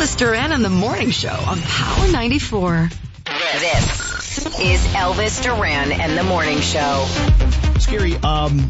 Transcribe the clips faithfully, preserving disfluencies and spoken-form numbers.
Elvis Duran and the Morning Show on Power ninety-four. This is Elvis Duran and the Morning Show. Scary, um,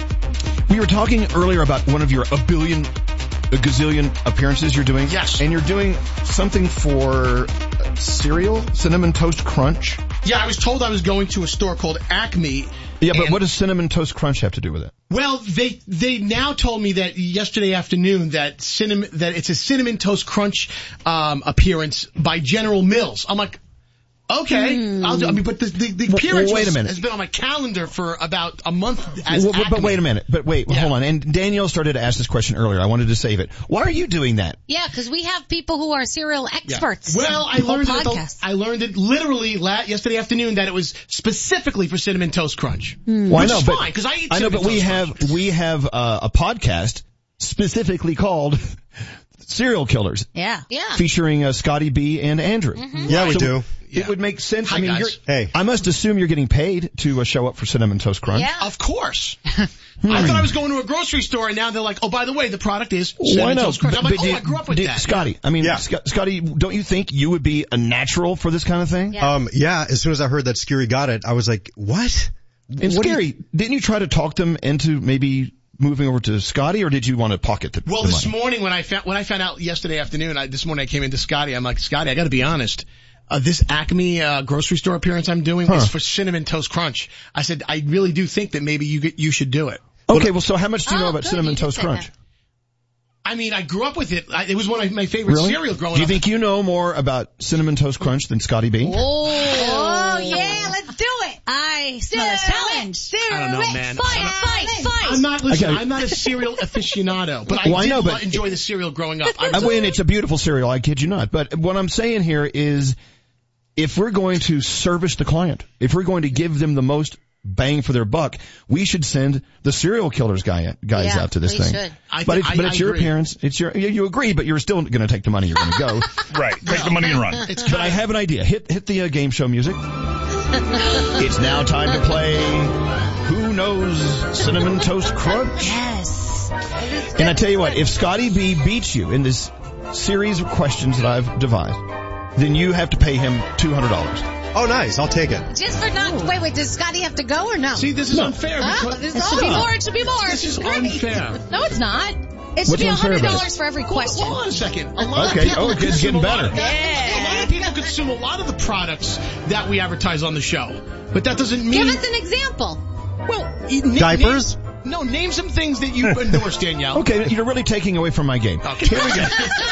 we were talking earlier about one of your a billion, a gazillion appearances you're doing. Yes. And you're doing something for cereal, Cinnamon Toast Crunch. Yeah, I was told I was going to a store called Acme. Yeah, but what does Cinnamon Toast Crunch have to do with it? Well, they they now told me that yesterday afternoon that cinnamon that it's a Cinnamon Toast Crunch um, appearance by General Mills. I'm like, okay, mm. I'll do. I mean, but the the, the appearance well, wait a was, minute. has been on my calendar for about a month. As well, but Acme. wait a minute. But wait, Yeah. hold on. And Danielle started to ask this question earlier. I wanted to save it. Why are you doing that? Yeah, because we have people who are cereal experts. Yeah. Well, I learned it. podcast. I learned it literally la- yesterday afternoon that it was specifically for Cinnamon Toast Crunch. Mm. Well, Which I know, is but fine because I eat. I know, Cinnamon but we Toast have Crunch. we have uh, a podcast specifically called Serial Killers. Yeah, yeah. Featuring uh, Scotty B and Andrew. Mm-hmm. Yeah, we So do. It Yeah. would make sense. Hi, I mean, guys. you're, Hey. I must assume you're getting paid to uh, show up for Cinnamon Toast Crunch. Yeah. Of course. I thought I was going to a grocery store, and now they're like, oh, by the way, the product is Why Cinnamon not? Toast Crunch. I'm like, But oh, do- I grew up with do- that. Scotty, I mean, Yeah. Sc- Scotty, don't you think you would be a natural for this kind of thing? Yeah. Um, yeah, as soon as I heard that Scary got it, I was like, what? And What do Scary, you- didn't you try to talk them into maybe moving over to Scotty, or did you want to pocket the, Well, the this money? morning when I found when I found out yesterday afternoon, I, this morning I came into Scotty. I'm like, Scotty, I got to be honest. Uh, this Acme uh, grocery store appearance I'm doing Huh. is for Cinnamon Toast Crunch. I said, I really do think that maybe you get, you should do it. Okay, well, so how much do you know Oh, about good, Cinnamon you did Toast say Crunch? that. I mean, I grew up with it. I, it was one of my favorite Really? cereal growing Do you up. think you know more about Cinnamon Toast Crunch than Scotty B? Oh, oh, yeah, let's do it. I smell a challenge. I don't know, man. Fight, I'm fight, fight. I'm not, listen, Okay. I'm not a cereal aficionado, but I Well, I did know, but- lo- enjoy the cereal growing up. I I was, mean, it's a beautiful cereal, I kid you not. But what I'm saying here is, if we're going to service the client, if we're going to give them the most bang for their buck, we should send the serial killers guy, guys Yeah, out to this we thing. should. I But thi- it's, I- but I it's your agree. appearance. It's your, you, you agree, but you're still going to take the money. You're going to go. Right. Take the money and run. It's But kind I of, have an idea. Hit, hit the uh, game show music. It's now time to play Who Knows Cinnamon Toast Crunch? Yes. And I tell you what, if Scotty B beats you in this series of questions that I've devised, then you have to pay him two hundred dollars. Oh, nice. I'll take it. Just for not, wait, wait, does Scotty have to go or no? see, this is unfair. Oh, because this should be more, it should be more. This is Great. unfair. No, it's not. It What's should be unfair one hundred about dollars it? for every Hold, question. hold on a second. A lot Okay. of people Oh, it's consume getting a lot better. of- A lot of people consume a lot of the products that we advertise on the show, but that doesn't mean. Give us an example. Well, you- na- Diapers? Name, no, name some things that you endorse, Danielle. Okay, you're really taking away from my game. Okay. Here we go.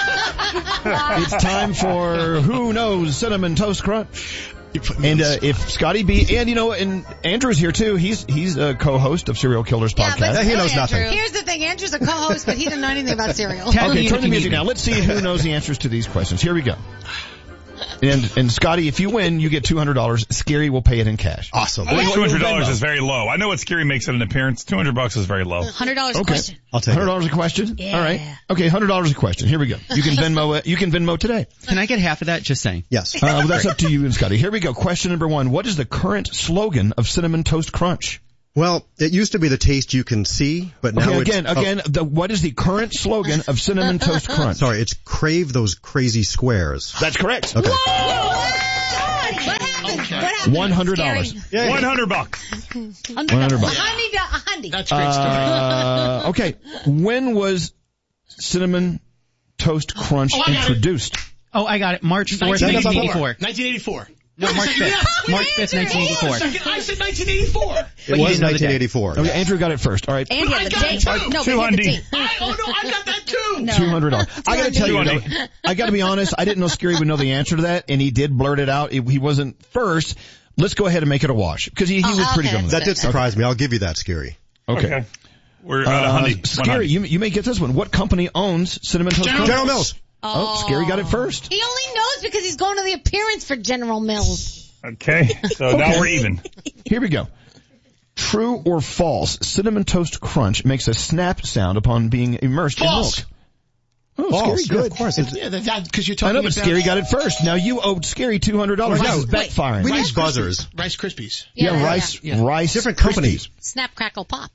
It's time for Who Knows Cinnamon Toast Crunch. You put me And on uh, the if Scotty B, and you know, and Andrew's here too. He's he's a co-host of Serial Killers Yeah, podcast. but Yeah, he knows nothing. Here's the thing, Andrew's a co-host, but he doesn't know anything about cereal. Okay, turn the music down. Let's see who knows the answers to these questions. Here we go. And and Scotty, if you win, you get two hundred dollars. Scary will pay it in cash. Awesome. I think two hundred dollars Venmo. is very low. I know what Scary makes at an appearance. two hundred bucks is very low. one hundred dollars a Okay. question. I'll take one hundred it. dollars a question? Yeah. All right. Okay, one hundred dollars a question. Here we go. You can Venmo it. You can Venmo today. Can I get half of that? Just saying. Yes. Uh, well, that's up to you and Scotty. Here we go. Question number one. What is the current slogan of Cinnamon Toast Crunch? Well, it used to be the taste you can see, but now Okay, it's... again, oh, again, the, what is the current slogan of Cinnamon Toast Crunch? sorry, it's crave those crazy squares. That's correct. Okay. What happened? What happened? one hundred dollars. Scary. one hundred bucks. one hundred bucks. A honey to a honey. That's a great story. Uh, okay. When was Cinnamon Toast Crunch Oh, I got it. introduced? Oh, I got it. March fourth, nineteen eighty-four. nineteen eighty-four. No, March fifth. March fifth, nineteen eighty-four. I said nineteen eighty-four. It But you was didn't know the nineteen date. eighty-four. Okay, Andrew got it first. All right. And I the got date. it too. No, but two hit the hundred. date. I, oh no, I got that too. No. two hundred dollars. I gotta tell you, two though, hundred. I gotta be honest, I didn't know Scary would know the answer to that, and he did blurt it out. He wasn't first. Let's go ahead and make it a wash, because he, he Oh, was pretty okay. good on That that. did surprise me. I'll give you that, Scary. Okay. Okay. We're at Uh, a honey. Scary, you, you may get this one. What company owns Cinnamon Toast General Crunch? General Mills. Oh, Scary got it first. He only knows because he's going to the appearance for General Mills. Okay. So now we're even. Here we go. True or false? Cinnamon Toast Crunch makes a snap sound upon being immersed False. in milk. Oh, False. Scary, Yeah, good. of course. Yeah, that, that, cause you're I talking know, but about Scary got it first. Now you owed Scary two hundred dollars. Well, This is no, backfiring. We Rice need buzzers. Krispies. Rice Krispies. yeah, Yeah, rice, yeah. rice. Different Krispies. companies. Snap, crackle, pop.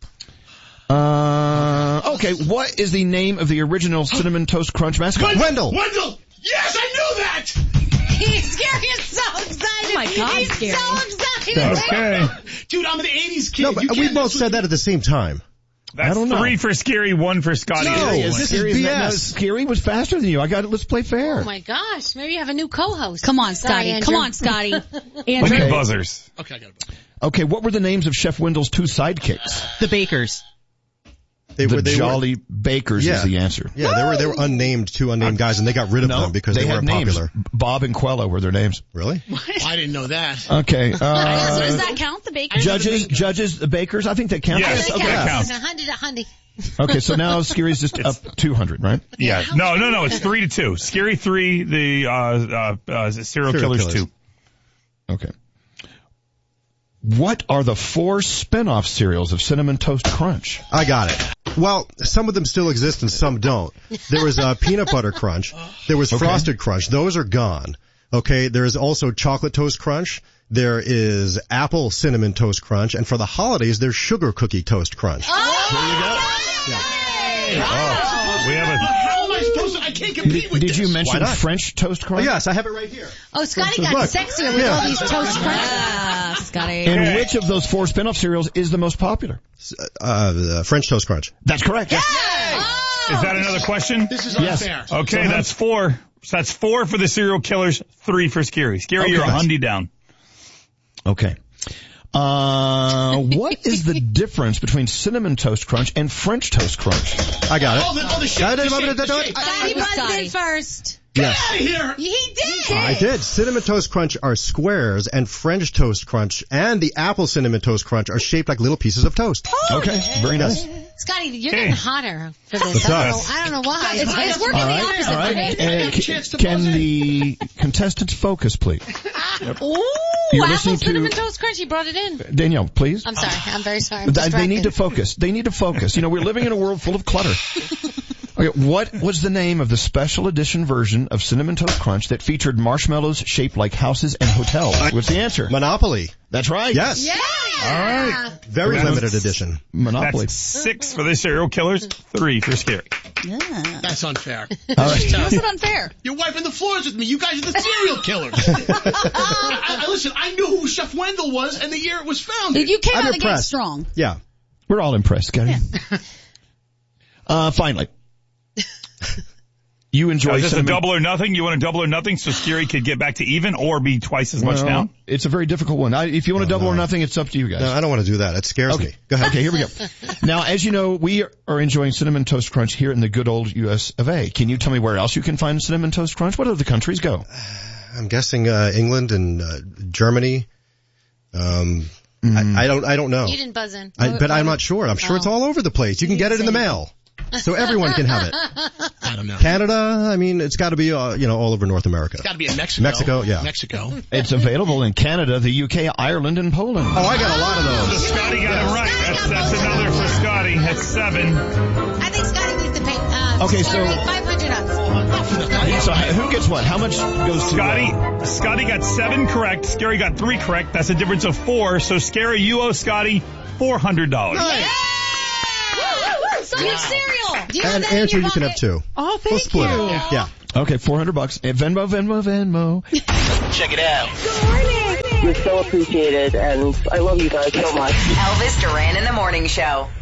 Uh, okay, what is the name of the original Cinnamon Toast Crunch mascot? Wendell. Wendell. Yes, I knew that! He's Scary is so excited. Oh my God, He's Scary. so excited. Okay. Dude, I'm an eighties kid. No, but You we can't both mess with said that at the same time. That's I don't know. three for Scary, one for Scotty. No, Scary this is Scary B not- no, S. Scary was faster than you. I got it. Let's play fair. Oh my gosh, maybe you have a new co-host. Come on, Sorry, Scotty. Andrew. Come on, Scotty. Look Andrew. at buzzers. Okay, I got it. Okay, what were the names of Chef Wendell's two sidekicks? The Bakers. They the were they Jolly were, Bakers Yeah. is the answer. Yeah, they were they were unnamed, two unnamed guys, and they got rid of No, them because they, they, had weren't names. popular. Bob and Quello were their names. Really? I didn't know that. Okay. Does Uh, that count, the bacon? judges, judges, the bakers. I think that counts. Yes, Okay. okay. That counts. A hundred, a hundred. Okay, so now Scary's just up two hundred, right? Yeah. No, no, no. It's three to two. Scary three. The uh, uh, uh, serial, Serial killers, killers. two. Okay. What are the four spin-off cereals of Cinnamon Toast Crunch? I got it. Well, some of them still exist and some don't. There was uh, Peanut Butter Crunch. There was Okay. Frosted Crunch. Those are gone. Okay, there is also Chocolate Toast Crunch. There is Apple Cinnamon Toast Crunch. And for the holidays, there's Sugar Cookie Toast Crunch. Oh, we have a. How am I supposed to? I can't compete with Did this. you mention not? French Toast Oh, Crunch? yes, I have it right here. Oh, Scotty Look. got sexier with Yeah. all these toast crunch. Ah, Scotty. And which of those four spin-off cereals is the most popular? Uh, the French Toast Crunch. That's correct. Is that another question? This is Yes. unfair. Okay, that's four. So that's four for the serial killers, three for Scary. Scary, Okay, you're a guys. hundy down. Okay. Uh, what is the difference between Cinnamon Toast Crunch and French Toast Crunch? I got it. Oh, the, oh, the shape, I the did- shape, the I- shape. Scotty buzzed Scotty. in first. Yes. Get out of here. He did. I did. Cinnamon Toast Crunch are squares, and French Toast Crunch and the Apple Cinnamon Toast Crunch are shaped like little pieces of toast. Okay, very nice. Scotty, you're Okay. getting hotter for this. What's I don't, up? know, I don't know why. It's, it's working All the right, opposite all for right. me. Uh, have a ca- chance to can buzz in. the contestants focus, please? Ooh, You're apple listening to- cinnamon toast crunch. He brought it in. Danielle, please. I'm sorry. I'm very sorry. I'm Th- They need to distracted. focus. They need to focus. You know, we're living in a world full of clutter. Okay, what was the name of the special edition version of Cinnamon Toast Crunch that featured marshmallows shaped like houses and hotels? What's the answer? Monopoly. That's right. Yes. Yeah. All right. Very That's- limited edition. Monopoly. That's six for the serial killers, three for Scary. That's unfair. All right. How's it unfair? You're wiping the floors with me. You guys are the serial killers. I, I, listen, I knew who Chef Wendell was and the year it was founded. You came I'm out of the gate impressed. strong. Yeah. We're all impressed, Scotty. Uh, finally. You enjoy Is this a cinnamon- double or nothing? You want a double or nothing so Scary could get back to even or be twice as much Well, down? It's a very difficult one. I, if you want to double or nothing, it's up to you guys. No, I don't want to do that. It scares Okay. me. Go ahead. Okay, here we go. Now, as you know, we are enjoying Cinnamon Toast Crunch here in the good old U S of A. Can you tell me where else you can find Cinnamon Toast Crunch? What other countries go? I'm guessing uh, England and uh, Germany. Um, I, I don't. I don't know. You didn't buzz in. I, but I'm not sure. I'm sure it's all over the place. You can get it in the mail, so everyone can have it. I don't know. Canada. I mean, it's got to be uh, you know all over North America. It's got to be in Mexico. Mexico, yeah. Mexico. It's available in Canada, the U K, Ireland, and Poland. Oh, I got a lot of So those. Scotty got it right. That's, that's another for Scotty. That's seven. I think Scotty needs to pay. Uh, Okay, so- Scary five hundred up. So who gets what? How much goes to Scotty, uh, Scotty got seven correct. Scary got three correct. That's a difference of four. So Scary, you owe Scotty four hundred dollars. So your cereal. Do you have And that in Andrew, your you can have pocket? two. Oh, thank We'll split you. it. Yeah. Okay, four hundred bucks. Eh, Venmo, Venmo, Venmo. Check it out. You're so appreciated, and I love you guys so much. Elvis Duran in the Morning Show.